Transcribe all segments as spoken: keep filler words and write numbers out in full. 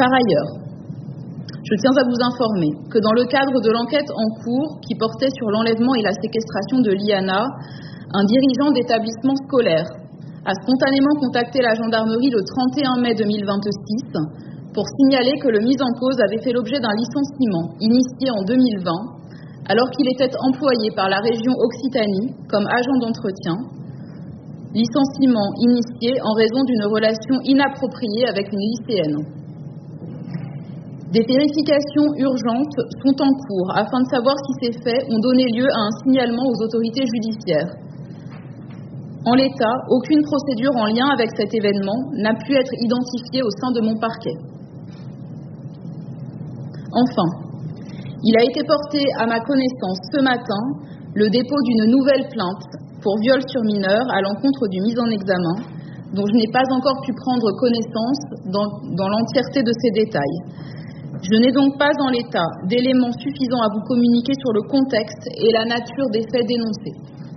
Par ailleurs, je tiens à vous informer que dans le cadre de l'enquête en cours qui portait sur l'enlèvement et la séquestration de Liana, un dirigeant d'établissement scolaire a spontanément contacté la gendarmerie le trente et un mai deux mille vingt-six pour signaler que le mis en cause avait fait l'objet d'un licenciement initié en deux mille vingt alors qu'il était employé par la région Occitanie comme agent d'entretien, licenciement initié en raison d'une relation inappropriée avec une lycéenne. Des vérifications urgentes sont en cours afin de savoir si ces faits ont donné lieu à un signalement aux autorités judiciaires. En l'état, aucune procédure en lien avec cet événement n'a pu être identifiée au sein de mon parquet. Enfin, il a été porté à ma connaissance ce matin le dépôt d'une nouvelle plainte pour viol sur mineur à l'encontre du mis en examen, dont je n'ai pas encore pu prendre connaissance dans, dans l'entièreté de ces détails. Je n'ai donc pas en l'état d'éléments suffisants à vous communiquer sur le contexte et la nature des faits dénoncés.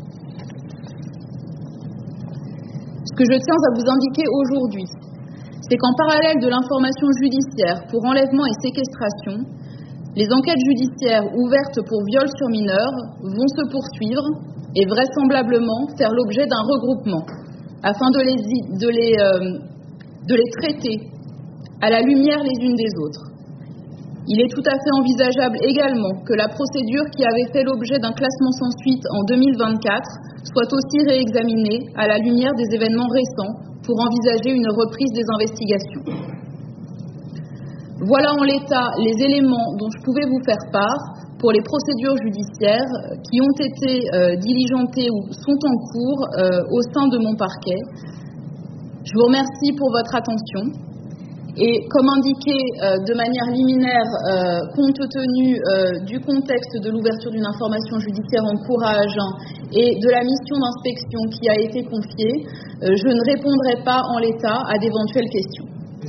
Ce que je tiens à vous indiquer aujourd'hui, c'est qu'en parallèle de l'information judiciaire pour enlèvement et séquestration, les enquêtes judiciaires ouvertes pour viol sur mineur vont se poursuivre et vraisemblablement faire l'objet d'un regroupement afin de les, de les, euh, de les traiter à la lumière les unes des autres. Il est tout à fait envisageable également que la procédure qui avait fait l'objet d'un classement sans suite en deux mille vingt-quatre soit aussi réexaminée à la lumière des événements récents pour envisager une reprise des investigations. Voilà en l'état les éléments dont je pouvais vous faire part pour les procédures judiciaires qui ont été euh, diligentées ou sont en cours euh, au sein de mon parquet. Je vous remercie pour votre attention. Et comme indiqué euh, de manière liminaire, euh, compte tenu euh, du contexte de l'ouverture d'une information judiciaire en cours à Agen et de la mission d'inspection qui a été confiée, euh, je ne répondrai pas en l'état à d'éventuelles questions.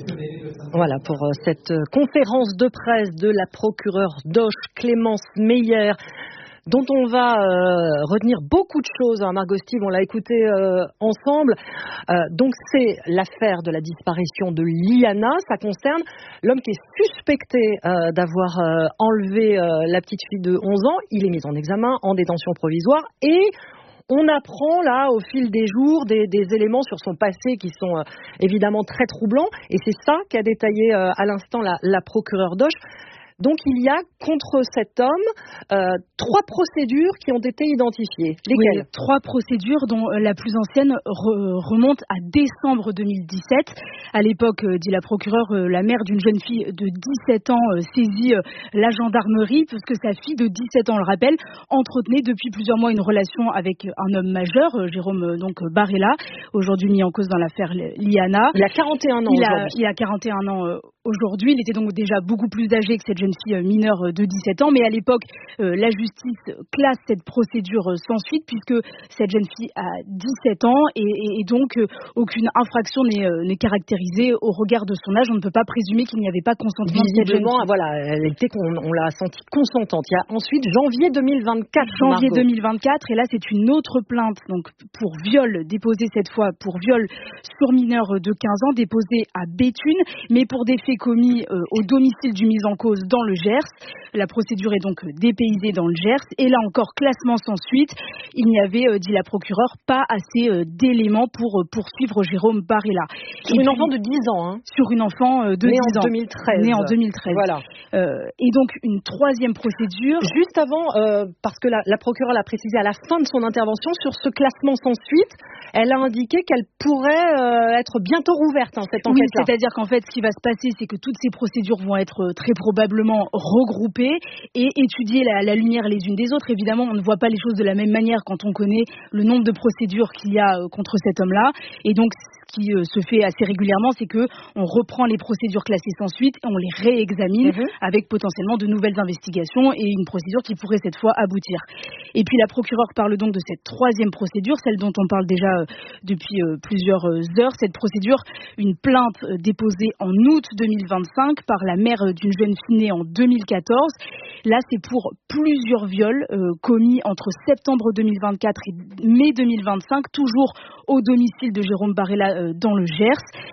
Voilà pour euh, cette euh, conférence de presse de la procureure d'Auch, Clémence Meyer, dont on va euh, retenir beaucoup de choses. Hein, Margot Steve, on l'a écouté euh, ensemble. Euh, donc c'est l'affaire de la disparition de Liana. Ça concerne l'homme qui est suspecté euh, d'avoir euh, enlevé euh, la petite fille de onze ans. Il est mis en examen, en détention provisoire et on apprend là au fil des jours des, des éléments sur son passé qui sont euh, évidemment très troublants. Et c'est ça qu'a détaillé euh, à l'instant la, la procureure d'Auch. Donc il y a contre cet homme euh, trois procédures qui ont été identifiées. Lesquelles ? Oui, trois procédures dont la plus ancienne re- remonte à décembre deux mille dix-sept. À l'époque, euh, dit la procureure, euh, la mère d'une jeune fille de dix-sept ans euh, saisit euh, la gendarmerie parce que sa fille de dix-sept ans, on le rappelle, entretenait depuis plusieurs mois une relation avec un homme majeur, euh, Jérôme euh, donc Barella, aujourd'hui mis en cause dans l'affaire Liana. Il a quarante et un ans il aujourd'hui. A, il a quarante et un ans euh, aujourd'hui. Il était donc déjà beaucoup plus âgé que cette jeune fille mineure de dix-sept ans, mais à l'époque, euh, la justice classe cette procédure sans suite puisque cette jeune fille a dix-sept ans et, et, et donc euh, aucune infraction n'est, euh, n'est caractérisée au regard de son âge. On ne peut pas présumer qu'il n'y avait pas consentement de cette jeune fille. Voilà, elle était, on, on l'a sentie consentante. Il y a ensuite janvier deux mille vingt-quatre. Janvier Margot. deux mille vingt-quatre, et là c'est une autre plainte donc pour viol, déposée cette fois pour viol sur mineur de quinze ans, déposée à Béthune, mais pour des faits commis euh, au domicile du mis en cause dans le Gers. La procédure est donc dépaysée dans le Gers. Et là encore, classement sans suite. Il n'y avait, euh, dit la procureure, pas assez euh, d'éléments pour euh, poursuivre Jérôme Barella. Sur et une puis, enfant de dix ans. Hein. Sur une enfant euh, de Née dix en ans. deux mille treize. Née en deux mille treize. Voilà. Euh, et donc, une troisième procédure. Juste avant, euh, parce que la, la procureure l'a précisé à la fin de son intervention, sur ce classement sans suite, elle a indiqué qu'elle pourrait euh, être bientôt rouverte, hein, cette enquête-là. Oui, c'est-à-dire qu'en fait, ce qui va se passer, c'est que toutes ces procédures vont être très probablement regroupées et étudiées à la lumière les unes des autres. Évidemment, on ne voit pas les choses de la même manière quand on connaît le nombre de procédures qu'il y a contre cet homme-là. Et donc, ce qui se fait assez régulièrement, c'est que on reprend les procédures classées sans suite et on les réexamine mmh. avec potentiellement de nouvelles investigations et une procédure qui pourrait cette fois aboutir. Et puis la procureure parle donc de cette troisième procédure, celle dont on parle déjà euh, depuis euh, plusieurs heures. Cette procédure, une plainte euh, déposée en août deux mille vingt-cinq par la mère d'une jeune fille née en deux mille quatorze. Là, c'est pour plusieurs viols euh, commis entre septembre deux mille vingt-quatre et mai deux mille vingt-cinq, toujours au domicile de Jérôme Barella euh, dans le Gers.